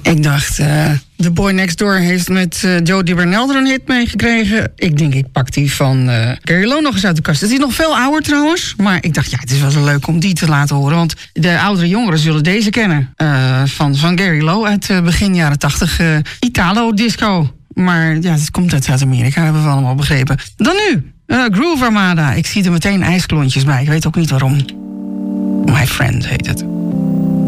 Ik dacht, The Boy Next Door heeft met Jody Bernal er een hit mee gekregen. Ik denk, ik pak die van Gary Lowe nog eens uit de kast. Het is nog veel ouder trouwens. Maar ik dacht, ja, het is wel zo leuk om die te laten horen. Want de oudere jongeren zullen deze kennen. Van Gary Lowe uit begin jaren 80. Italo-disco. Maar ja, het komt uit Zuid-Amerika, hebben we allemaal begrepen. Dan nu, Groove Armada. Ik zie er meteen ijsklontjes bij. Ik weet ook niet waarom. My Friend heet het.